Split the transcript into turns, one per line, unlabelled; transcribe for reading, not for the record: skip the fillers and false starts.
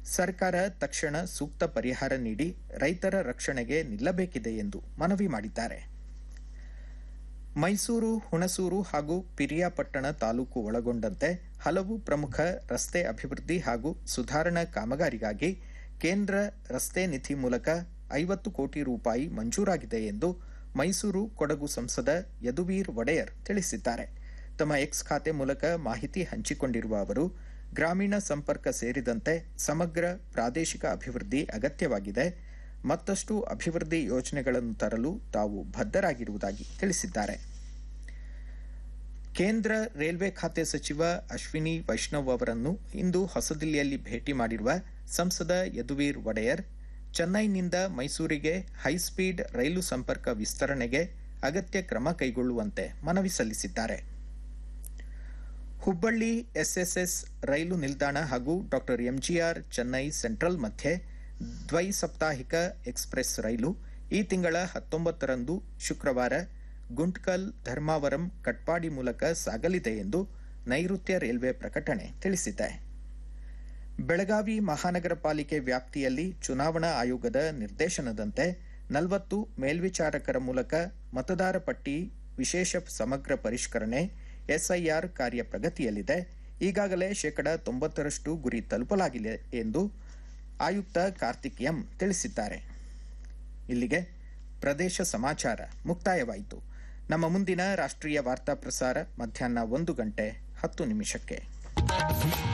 ಸರ್ಕಾರ ತಕ್ಷಣ ಸೂಕ್ತ ಪರಿಹಾರ ನೀಡಿ ರೈತರ ರಕ್ಷಣೆಗೆ ನಿಲ್ಲಬೇಕಿದೆ ಎಂದು ಮನವಿ ಮಾಡಿದ್ದಾರೆ. ಮೈಸೂರು, ಹುಣಸೂರು ಹಾಗೂ ಪಿರಿಯಾಪಟ್ಟಣ ತಾಲೂಕು ಒಳಗೊಂಡಂತೆ ಹಲವು ಪ್ರಮುಖ ರಸ್ತೆ ಅಭಿವೃದ್ಧಿ ಹಾಗೂ ಸುಧಾರಣಾ ಕಾಮಗಾರಿಗಾಗಿ ಕೇಂದ್ರ ರಸ್ತೆ ನಿಧಿ ಮೂಲಕ 50 ಕೋಟಿ ರೂಪಾಯಿ ಮಂಜೂರಾಗಿದೆ ಎಂದು ಮೈಸೂರು ಕೊಡಗು ಸಂಸದ ಯದುವೀರ್ ಒಡೆಯರ್ ತಿಳಿಸಿದ್ದಾರೆ. ತಮ್ಮ ಎಕ್ಸ್ ಖಾತೆ ಮೂಲಕ ಮಾಹಿತಿ ಹಂಚಿಕೊಂಡಿರುವ ಅವರು, ಗ್ರಾಮೀಣ ಸಂಪರ್ಕ ಸೇರಿದಂತೆ ಸಮಗ್ರ ಪ್ರಾದೇಶಿಕ ಅಭಿವೃದ್ಧಿ ಅಗತ್ಯವಾಗಿದೆ. ಮತ್ತಷ್ಟು ಅಭಿವೃದ್ಧಿ ಯೋಜನೆಗಳನ್ನು ತರಲು ತಾವು ಬದ್ಧರಾಗಿರುವುದಾಗಿ ತಿಳಿಸಿದ್ದಾರೆ. ಕೇಂದ್ರ ರೈಲ್ವೆ ಖಾತೆ ಸಚಿವ ಅಶ್ವಿನಿ ವೈಷ್ಣವ್ ಅವರನ್ನು ಇಂದು ಹೊಸದಿಲ್ಲಿಯಲ್ಲಿ ಭೇಟಿ ಮಾಡಿರುವ ಸಂಸದ ಯದುವೀರ್ ಒಡೆಯರ್, ಚೆನ್ನೈನಿಂದ ಮೈಸೂರಿಗೆ ಹೈಸ್ಪೀಡ್ ರೈಲು ಸಂಪರ್ಕ ವಿಸ್ತರಣೆಗೆ ಅಗತ್ಯ ಕ್ರಮ ಕೈಗೊಳ್ಳುವಂತೆ ಮನವಿ ಸಲ್ಲಿಸಿದ್ದಾರೆ. ಹುಬ್ಬಳ್ಳಿ ಎಸ್ಎಸ್ಎಸ್ ರೈಲು ನಿಲ್ದಾಣ ಹಾಗೂ ಡಾ ಎಂಜಿಆರ್ ಚೆನ್ನೈ ಸೆಂಟ್ರಲ್ ಮಧ್ಯೆ ದ್ವೈಸಾಪ್ತಾಹಿಕ ಎಕ್ಸ್ಪ್ರೆಸ್ ರೈಲು ಈ ತಿಂಗಳ 19ರಂದು ಶುಕ್ರವಾರ ಗುಂಟ್ಕಲ್ ಧರ್ಮಾವರಂ ಕಟ್ಪಾಡಿ ಮೂಲಕ ಸಾಗಲಿದೆ ಎಂದು ನೈಋತ್ಯ ರೈಲ್ವೆ ಪ್ರಕಟಣೆ ತಿಳಿಸಿದೆ. ಬೆಳಗಾವಿ ಮಹಾನಗರ ಪಾಲಿಕೆ ವ್ಯಾಪ್ತಿಯಲ್ಲಿ ಚುನಾವಣಾ ಆಯೋಗದ ನಿರ್ದೇಶನದಂತೆ 40 ಮೇಲ್ವಿಚಾರಕರ ಮೂಲಕ ಮತದಾರ ಪಟ್ಟಿ ವಿಶೇಷ ಸಮಗ್ರ ಪರಿಷ್ಕರಣೆ ಎಸ್ಐಆರ್ ಕಾರ್ಯ ಪ್ರಗತಿಯಲ್ಲಿದೆ. ಈಗಾಗಲೇ 90% ಗುರಿ ತಲುಪಲಾಗಿದೆ ಎಂದು ಆಯುಕ್ತ ಕಾರ್ತಿಕ್ ಎಂ ತಿಳಿಸಿದ್ದಾರೆ. ಇಲ್ಲಿಗೆ ಪ್ರದೇಶ ಸಮಾಚಾರ ಮುಕ್ತಾಯವಾಯಿತು. ನಮ್ಮ ಮುಂದಿನ ರಾಷ್ಟ್ರೀಯ ವಾರ್ತಾ ಪ್ರಸಾರ ಮಧ್ಯಾಹ್ನ 1:10 ನಿಮಿಷಕ್ಕೆ.